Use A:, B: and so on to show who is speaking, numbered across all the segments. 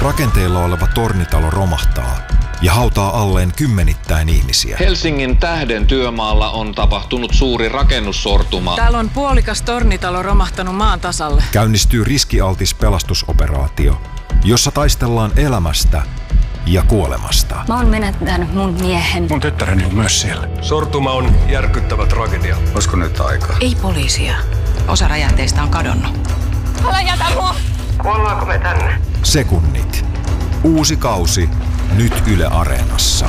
A: Rakenteilla oleva tornitalo romahtaa ja hautaa alleen kymmenittäin ihmisiä.
B: Helsingin Tähden työmaalla on tapahtunut suuri rakennussortuma.
C: Täällä on puolikas tornitalo romahtanut maan tasalle.
A: Käynnistyy riskialtis pelastusoperaatio, jossa taistellaan elämästä ja kuolemasta.
D: Mä oon menettänyt mun miehen.
E: Mun tyttäreni on myös siellä.
F: Sortuma on järkyttävä tragedia.
E: Olisiko nyt aikaa?
C: Ei poliisia. Osa räjähteistä on kadonnut.
D: Älä jätä mua!
F: Kuollaanko me tänne?
A: Sekunnit. Uusi kausi nyt Yle Areenassa.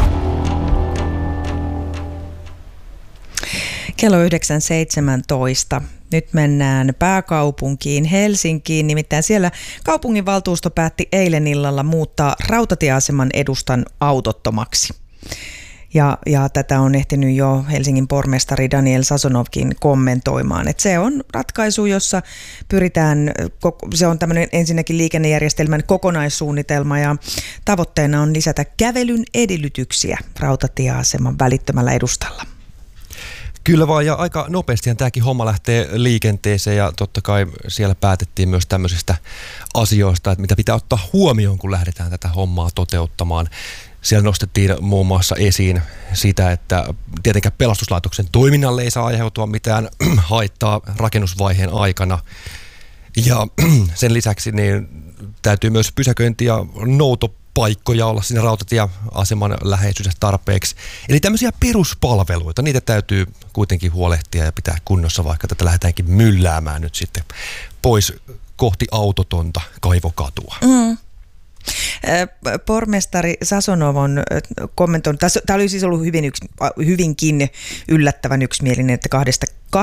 G: Kello 9.17. Nyt mennään pääkaupunkiin Helsinkiin, nimittäin siellä kaupunginvaltuusto päätti eilen illalla muuttaa rautatieaseman edustan autottomaksi. Ja tätä on ehtinyt jo Helsingin pormestari Daniel Sazonovkin kommentoimaan, että se on ratkaisu, jossa pyritään, se on tämmöinen ensinnäkin liikennejärjestelmän kokonaissuunnitelma ja tavoitteena on lisätä kävelyn edellytyksiä rautatieaseman välittömällä edustalla.
H: Kyllä vaan, ja aika nopeasti tämäkin homma lähtee liikenteeseen ja totta kai siellä päätettiin myös tämmöisistä asioista, että mitä pitää ottaa huomioon, kun lähdetään tätä hommaa toteuttamaan. Siellä nostettiin muun muassa esiin sitä, että tietenkään pelastuslaitoksen toiminnalle ei saa aiheutua mitään haittaa rakennusvaiheen aikana. Ja sen lisäksi niin täytyy myös pysäköinti- ja noutopaikkoja olla siinä rautatieaseman läheisyydessä tarpeeksi. Eli tämmöisiä peruspalveluita, niitä täytyy kuitenkin huolehtia ja pitää kunnossa, vaikka tätä lähdetäänkin mylläämään nyt sitten pois kohti autotonta kaivokatua.
G: Pormestari Sazonov on kommentoinut, tämä oli siis ollut hyvinkin yllättävän yksimielinen, että 85-80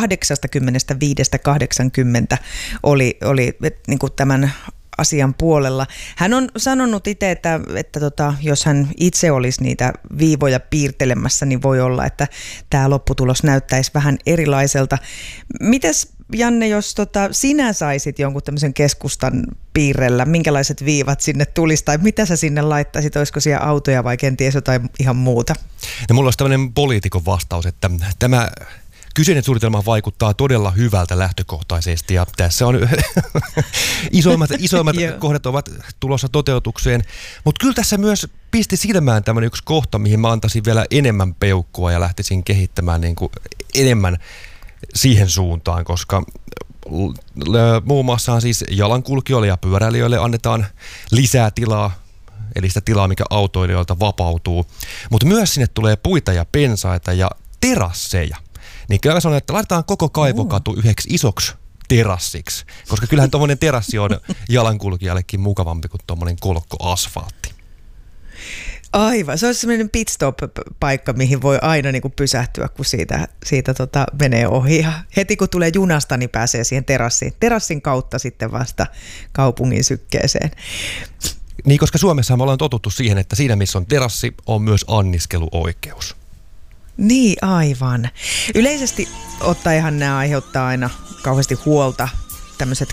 G: oli niin kuin tämän asian puolella. Hän on sanonut itse, että jos hän itse olisi niitä viivoja piirtelemässä, niin voi olla, että tämä lopputulos näyttäisi vähän erilaiselta. Mites Janne, jos sinä saisit jonkun tämmöisen keskustan piirrellä, minkälaiset viivat sinne tulisi tai mitä sä sinne laittaisit, olisiko siellä autoja vai kenties jotain ihan muuta?
H: Ja mulla olisi tämmöinen poliitikon vastaus, että tämä kyseinen suunnitelma vaikuttaa todella hyvältä lähtökohtaisesti ja tässä on isoimmat kohdat ovat tulossa toteutukseen, mutta kyllä tässä myös pisti silmään tämmöinen yksi kohta, mihin mä antaisin vielä enemmän peukkua ja lähtisin kehittämään niin kuin enemmän siihen suuntaan, koska muun muassa siis jalankulkijoille ja pyöräilijöille annetaan lisää tilaa, eli sitä tilaa, mikä autoilijoilta vapautuu, mutta myös sinne tulee puita ja pensaita ja terasseja. Niin kyllä mä sanon, että laitetaan koko kaivokatu yhdeksi isoksi terassiksi, koska kyllähän tuommoinen terassi on jalankulkijallekin mukavampi kuin tuommoinen kolkko asfaltti.
G: Aivan, se olisi sellainen pitstop-paikka, mihin voi aina niin kuin pysähtyä, kun siitä menee ohi. Ja heti kun tulee junasta, niin pääsee siihen terassin kautta sitten vasta kaupungin sykkeeseen.
H: Niin, koska Suomessa me ollaan totuttu siihen, että siinä missä on terassi, on myös anniskeluoikeus.
G: Niin, aivan. Yleisesti ottaenhan nämä aiheuttaa aina kauheasti huolta, tämmöiset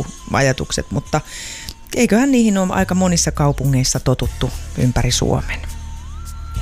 G: kävelykatuajatukset, mutta eiköhän niihin ole aika monissa kaupungeissa totuttu ympäri Suomen.